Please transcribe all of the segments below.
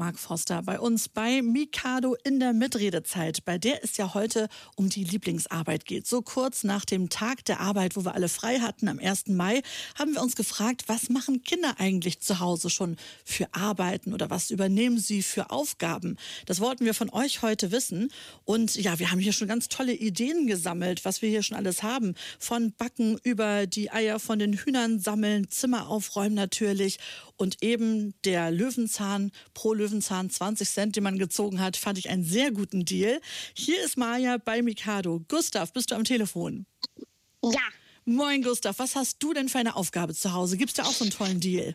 Marc Forster bei uns bei Mikado in der Mitredezeit, bei der es ja heute um die Lieblingsarbeit geht. So kurz nach dem Tag der Arbeit, wo wir alle frei hatten, am 1. Mai, haben wir uns gefragt, was machen Kinder eigentlich zu Hause schon für Arbeiten oder was übernehmen sie für Aufgaben? Das wollten wir von euch heute wissen. Und ja, wir haben hier schon ganz tolle Ideen gesammelt, was wir hier schon alles haben. Von Backen über die Eier von den Hühnern sammeln, Zimmer aufräumen natürlich. Und eben der Löwenzahn, pro Löwenzahn 20 Cent, den man gezogen hat, fand ich einen sehr guten Deal. Hier ist Maja bei Mikado. Gustav, bist du am Telefon? Ja. Moin Gustav, was hast du denn für eine Aufgabe zu Hause? Gibt's da auch so einen tollen Deal?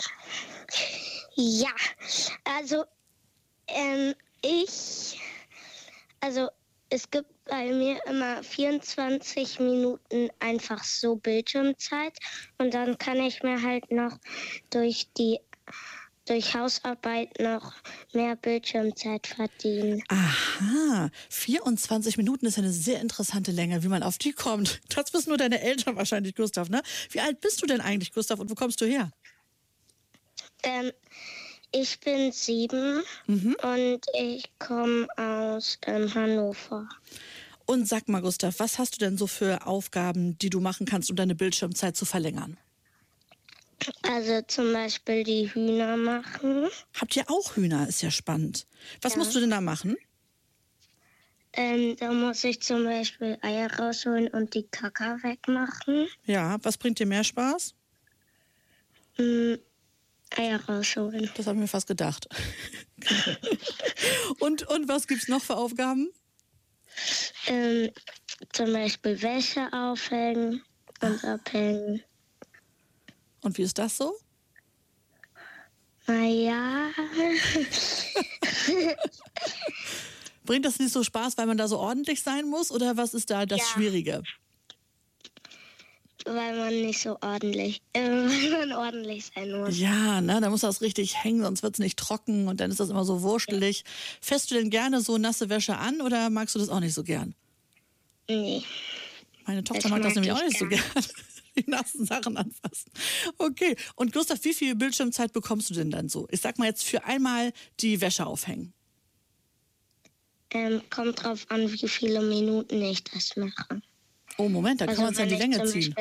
Ja, also es gibt bei mir immer 24 Minuten einfach so Bildschirmzeit und dann kann ich mir halt noch durch Hausarbeit noch mehr Bildschirmzeit verdienen. Aha, 24 Minuten ist eine sehr interessante Länge, wie man auf die kommt. Das wissen nur deine Eltern wahrscheinlich, Gustav, ne? Wie alt bist du denn eigentlich, Gustav, und wo kommst du her? Ich bin 7 und ich komme aus Hannover. Und sag mal, Gustav, was hast du denn so für Aufgaben, die du machen kannst, um deine Bildschirmzeit zu verlängern? Also zum Beispiel die Hühner machen. Habt ihr auch Hühner? Ist ja spannend. Was musst du denn da machen? Da muss ich zum Beispiel Eier rausholen und die Kaka wegmachen. Ja, was bringt dir mehr Spaß? Eier rausholen. Das habe ich mir fast gedacht. Und was gibt's noch für Aufgaben? Zum Beispiel Wäsche aufhängen und abhängen. Und wie ist das so? Naja. Bringt das nicht so Spaß, weil man da so ordentlich sein muss? Oder was ist da das Schwierige? Weil man nicht so ordentlich, weil man ordentlich sein muss. Ja, ne, da muss das richtig hängen, sonst wird es nicht trocken und dann ist das immer so wurstelig. Ja. Fässt du denn gerne so nasse Wäsche an oder magst du das auch nicht so gern? Nee. Meine Tochter mag das nämlich auch nicht so gern. Die nassen Sachen anfassen. Okay, und Gustav, wie viel Bildschirmzeit bekommst du denn dann so? Ich sag mal jetzt für einmal die Wäsche aufhängen. Kommt drauf an, wie viele Minuten ich das mache. Oh, Moment, da kann man es ja in die Länge ziehen.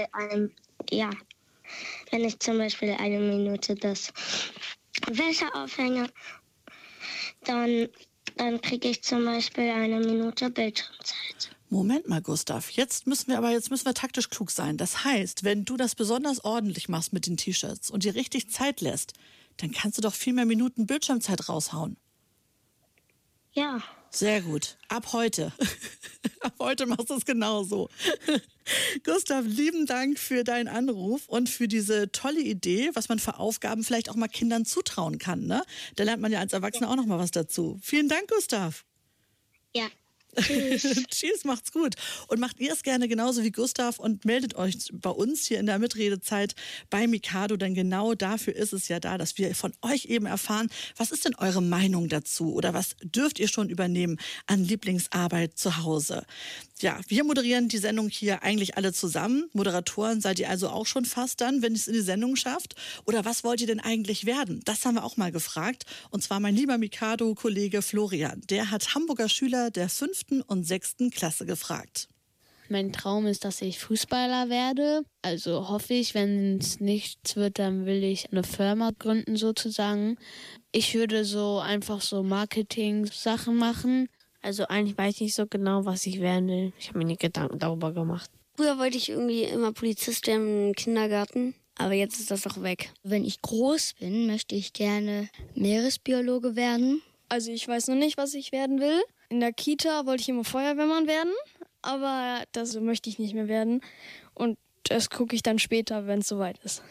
Wenn ich zum Beispiel 1 Minute das Wäsche aufhänge, dann kriege ich zum Beispiel 1 Minute Bildschirmzeit. Moment mal, Gustav. Jetzt müssen wir taktisch klug sein. Das heißt, wenn du das besonders ordentlich machst mit den T-Shirts und dir richtig Zeit lässt, dann kannst du doch viel mehr Minuten Bildschirmzeit raushauen. Ja. Sehr gut. Ab heute. Ab heute machst du es genauso. Gustav, lieben Dank für deinen Anruf und für diese tolle Idee, was man für Aufgaben vielleicht auch mal Kindern zutrauen kann. Ne? Da lernt man ja als Erwachsener auch noch mal was dazu. Vielen Dank, Gustav. Ja. Tschüss. Tschüss, macht's gut. Und macht ihr es gerne genauso wie Gustav und meldet euch bei uns hier in der Mitredezeit bei Mikado, denn genau dafür ist es ja da, dass wir von euch eben erfahren, was ist denn eure Meinung dazu oder was dürft ihr schon übernehmen an Lieblingsarbeit zu Hause? Ja, wir moderieren die Sendung hier eigentlich alle zusammen. Moderatoren seid ihr also auch schon fast dann, wenn es in die Sendung schafft. Oder was wollt ihr denn eigentlich werden? Das haben wir auch mal gefragt. Und zwar mein lieber Mikado-Kollege Florian. Der hat Hamburger Schüler der 5. und 6. Klasse gefragt. Mein Traum ist, dass ich Fußballer werde. Also hoffe ich, wenn es nichts wird, dann will ich eine Firma gründen sozusagen. Ich würde so einfach so Marketing-Sachen machen. Also eigentlich weiß ich nicht so genau, was ich werden will. Ich habe mir nie Gedanken darüber gemacht. Früher wollte ich irgendwie immer Polizist werden im Kindergarten, aber jetzt ist das auch weg. Wenn ich groß bin, möchte ich gerne Meeresbiologe werden. Also ich weiß noch nicht, was ich werden will. In der Kita wollte ich immer Feuerwehrmann werden, aber das möchte ich nicht mehr werden. Und das gucke ich dann später, wenn es soweit ist.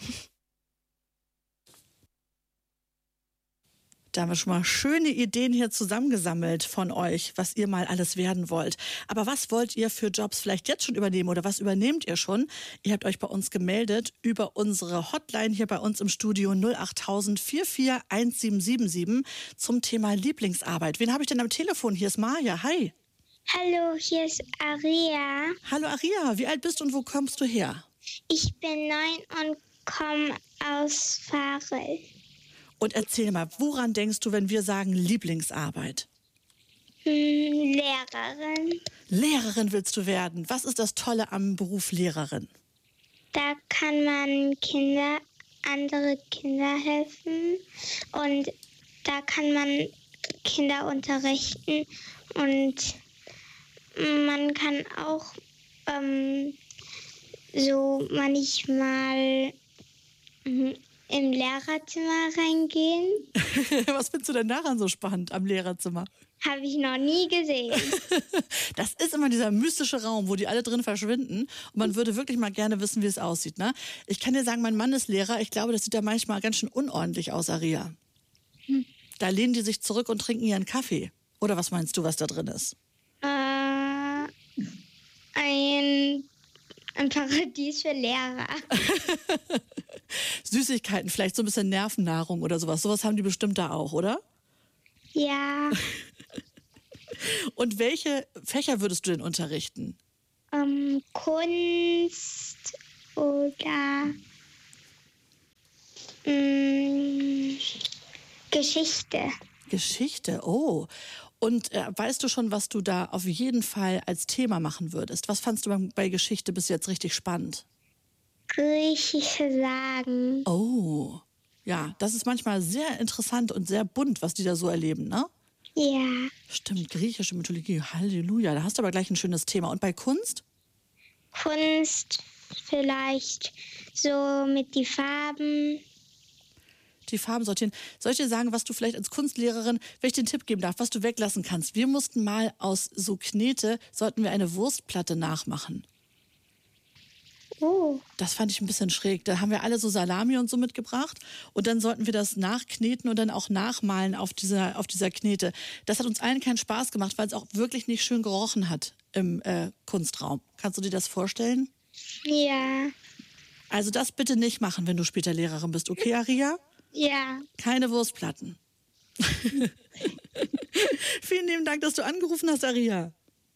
Da haben wir schon mal schöne Ideen hier zusammengesammelt von euch, was ihr mal alles werden wollt. Aber was wollt ihr für Jobs vielleicht jetzt schon übernehmen oder was übernehmt ihr schon? Ihr habt euch bei uns gemeldet über unsere Hotline hier bei uns im Studio 08000 441777 zum Thema Lieblingsarbeit. Wen habe ich denn am Telefon? Hier ist Maja. Hi. Hallo, hier ist Aria. Hallo Aria, wie alt bist du und wo kommst du her? Ich bin 9 und komme aus Farel. Und erzähl mal, woran denkst du, wenn wir sagen Lieblingsarbeit? Lehrerin. Lehrerin willst du werden. Was ist das Tolle am Beruf Lehrerin? Da kann man andere Kinder helfen und da kann man Kinder unterrichten und man kann auch so manchmal im Lehrerzimmer reingehen. Was findest du denn daran so spannend am Lehrerzimmer? Habe ich noch nie gesehen. Das ist immer dieser mystische Raum, wo die alle drin verschwinden. Und man würde wirklich mal gerne wissen, wie es aussieht. Ne? Ich kann dir sagen, mein Mann ist Lehrer. Ich glaube, das sieht da manchmal ganz schön unordentlich aus, Aria. Da lehnen die sich zurück und trinken ihren Kaffee. Oder was meinst du, was da drin ist? Ein Paradies für Lehrer. Süßigkeiten, vielleicht so ein bisschen Nervennahrung oder sowas. Sowas haben die bestimmt da auch, oder? Ja. Und welche Fächer würdest du denn unterrichten? Kunst oder Geschichte. Geschichte, oh. Und weißt du schon, was du da auf jeden Fall als Thema machen würdest? Was fandst du bei Geschichte bis jetzt richtig spannend? Griechische Sagen. Oh, ja, das ist manchmal sehr interessant und sehr bunt, was die da so erleben, ne? Ja. Stimmt, griechische Mythologie, Halleluja, da hast du aber gleich ein schönes Thema. Und bei Kunst? Kunst vielleicht so mit die Farben. Die Farben sortieren. Soll ich dir sagen, was du vielleicht als Kunstlehrerin, wenn ich den Tipp geben darf, was du weglassen kannst? Wir mussten mal aus so Knete, sollten wir eine Wurstplatte nachmachen. Oh. Das fand ich ein bisschen schräg. Da haben wir alle so Salami und so mitgebracht und dann sollten wir das nachkneten und dann auch nachmalen auf dieser Knete. Das hat uns allen keinen Spaß gemacht, weil es auch wirklich nicht schön gerochen hat im Kunstraum. Kannst du dir das vorstellen? Ja. Also das bitte nicht machen, wenn du später Lehrerin bist. Okay, Aria? Ja. Keine Wurstplatten. Vielen lieben Dank, dass du angerufen hast, Aria.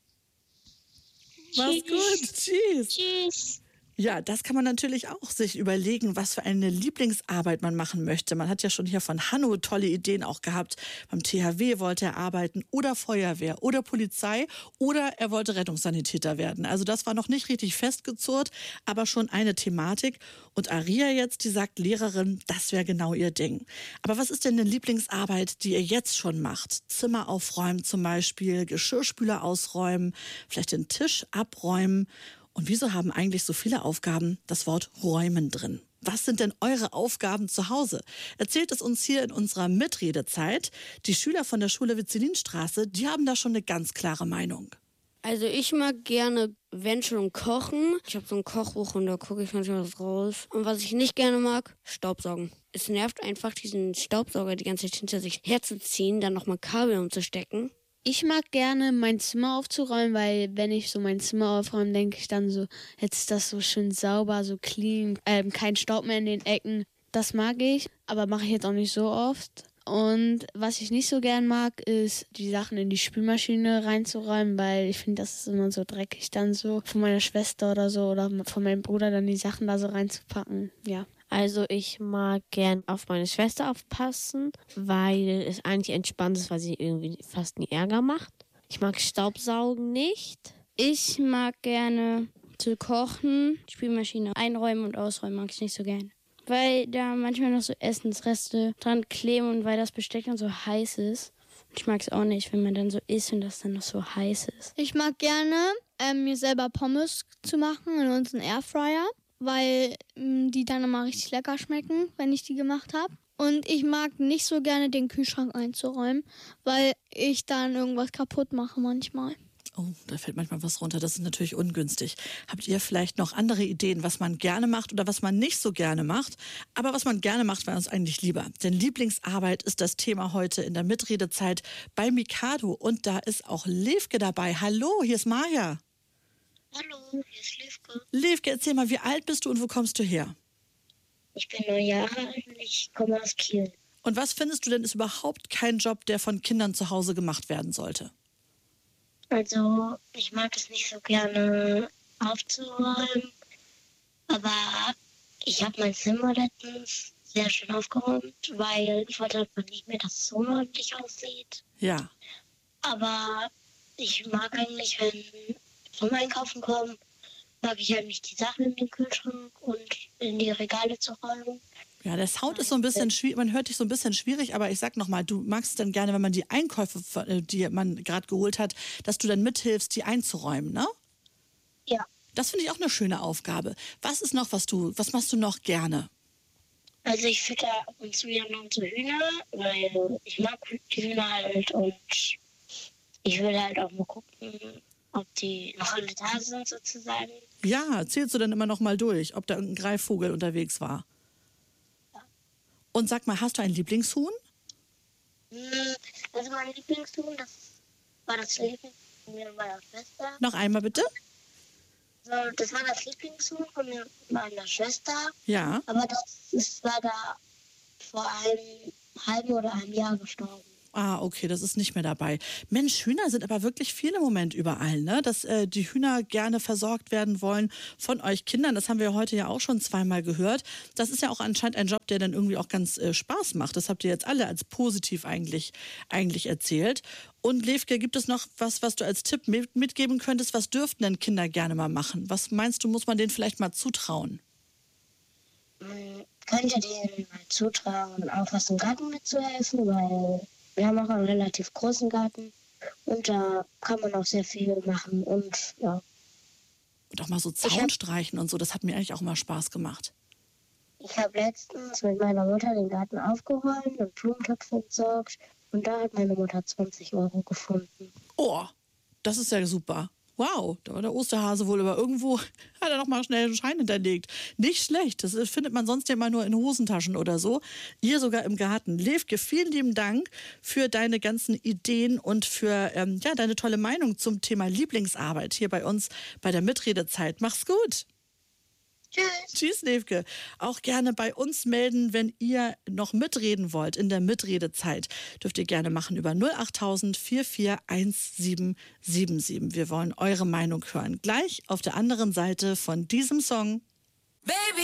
Mach's gut. Tschüss. Tschüss. Ja, das kann man natürlich auch sich überlegen, was für eine Lieblingsarbeit man machen möchte. Man hat ja schon hier von Hanno tolle Ideen auch gehabt. Beim THW wollte er arbeiten oder Feuerwehr oder Polizei oder er wollte Rettungssanitäter werden. Also das war noch nicht richtig festgezurrt, aber schon eine Thematik. Und Aria jetzt, die sagt Lehrerin, das wäre genau ihr Ding. Aber was ist denn eine Lieblingsarbeit, die ihr jetzt schon macht? Zimmer aufräumen zum Beispiel, Geschirrspüler ausräumen, vielleicht den Tisch abräumen. Und wieso haben eigentlich so viele Aufgaben das Wort Räumen drin? Was sind denn eure Aufgaben zu Hause? Erzählt es uns hier in unserer Mitredezeit. Die Schüler von der Schule Witzelinstraße, die haben da schon eine ganz klare Meinung. Also ich mag gerne, wenn schon, kochen. Ich habe so ein Kochbuch und da gucke ich manchmal was raus. Und was ich nicht gerne mag, Staubsaugen. Es nervt einfach, diesen Staubsauger die ganze Zeit hinter sich herzuziehen, dann nochmal Kabel umzustecken. Ich mag gerne mein Zimmer aufzuräumen, weil wenn ich so mein Zimmer aufräume, denke ich dann so, jetzt ist das so schön sauber, so clean, kein Staub mehr in den Ecken. Das mag ich, aber mache ich jetzt auch nicht so oft. Und was ich nicht so gern mag, ist die Sachen in die Spülmaschine reinzuräumen, weil ich finde, das ist immer so dreckig dann so von meiner Schwester oder so oder von meinem Bruder dann die Sachen da so reinzupacken, ja. Also ich mag gern auf meine Schwester aufpassen, weil es eigentlich entspannt ist, weil sie irgendwie fast nie Ärger macht. Ich mag Staubsaugen nicht. Ich mag gerne zu kochen, Spülmaschine einräumen und ausräumen mag ich nicht so gern. Weil da manchmal noch so Essensreste dran kleben und weil das Besteck dann so heiß ist. Ich mag es auch nicht, wenn man dann so isst und das dann noch so heiß ist. Ich mag gerne, mir selber Pommes zu machen in unseren Airfryer, weil die dann immer richtig lecker schmecken, wenn ich die gemacht habe. Und ich mag nicht so gerne den Kühlschrank einzuräumen, weil ich dann irgendwas kaputt mache manchmal. Oh, da fällt manchmal was runter. Das ist natürlich ungünstig. Habt ihr vielleicht noch andere Ideen, was man gerne macht oder was man nicht so gerne macht? Aber was man gerne macht, wäre uns eigentlich lieber. Denn Lieblingsarbeit ist das Thema heute in der Mitredezeit bei Mikado. Und da ist auch Levke dabei. Hallo, hier ist Maja. Hallo, hier ist Levke. Levke, erzähl mal, wie alt bist du und wo kommst du her? Ich bin 9 Jahre alt und ich komme aus Kiel. Und was findest du denn, ist überhaupt kein Job, der von Kindern zu Hause gemacht werden sollte? Also, ich mag es nicht so gerne aufzuräumen, aber ich habe mein Zimmer letztens sehr schön aufgeräumt, weil ich wollte halt von nicht mehr, dass es so ordentlich aussieht. Ja. Aber ich mag eigentlich, wenn vom Einkaufen kommen, mag ich eigentlich die Sachen in den Kühlschrank und in die Regale zu räumen. Ja, der Sound ist so ein bisschen schwierig, man hört dich so ein bisschen schwierig, aber ich sag nochmal, du magst es dann gerne, wenn man die Einkäufe, die man gerade geholt hat, dass du dann mithilfst, die einzuräumen, ne? Ja. Das finde ich auch eine schöne Aufgabe. Was ist noch, was machst du noch gerne? Also ich fütter ab und zu ja noch unsere Hühner, weil ich mag die Hühner halt und ich will halt auch mal gucken, ob die noch alle da sind sozusagen. Ja, zählst du dann immer noch mal durch, ob da irgendein Greifvogel unterwegs war? Und sag mal, hast du ein Lieblingshuhn? Also mein Lieblingshuhn, das war das Lieblingshuhn von mir und meiner Schwester. Noch einmal bitte? So, das war das Lieblingshuhn von mir und meiner Schwester. Ja. Aber das war da vor einem halben oder einem Jahr gestorben. Ah, okay, das ist nicht mehr dabei. Mensch, Hühner sind aber wirklich viel im Moment überall, ne? Dass die Hühner gerne versorgt werden wollen von euch Kindern. Das haben wir heute ja auch schon zweimal gehört. Das ist ja auch anscheinend ein Job, der dann irgendwie auch ganz Spaß macht. Das habt ihr jetzt alle als positiv eigentlich erzählt. Und Levke, gibt es noch was du als Tipp mitgeben könntest? Was dürften denn Kinder gerne mal machen? Was meinst du, muss man denen vielleicht mal zutrauen? Man könnte denen mal zutrauen, auch was im Garten mitzuhelfen, weil wir haben auch einen relativ großen Garten und da kann man auch sehr viel machen und ja. Und auch mal so Zaun streichen und so, das hat mir eigentlich auch mal Spaß gemacht. Ich habe letztens mit meiner Mutter den Garten aufgeräumt und Blumentöpfe entsorgt und da hat meine Mutter 20 € gefunden. Oh, das ist ja super. Wow, da war der Osterhase wohl, aber irgendwo hat er noch mal schnell einen Schein hinterlegt. Nicht schlecht, das findet man sonst ja immer nur in Hosentaschen oder so. Ihr sogar im Garten. Levke, vielen lieben Dank für deine ganzen Ideen und für deine tolle Meinung zum Thema Lieblingsarbeit hier bei uns bei der Mitredezeit. Mach's gut. Tschüss. Tschüss, Levke. Auch gerne bei uns melden, wenn ihr noch mitreden wollt in der Mitredezeit. Dürft ihr gerne machen über 08000 441777. Wir wollen eure Meinung hören. Gleich auf der anderen Seite von diesem Song. Baby.